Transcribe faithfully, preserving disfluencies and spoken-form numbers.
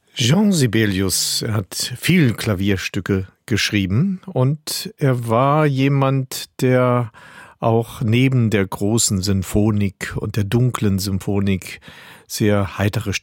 Jean Sibelius, er hat viel Klavierstücke geschrieben und er war jemand, der auch neben der großen Sinfonik und der dunklen Symphonik sehr heitere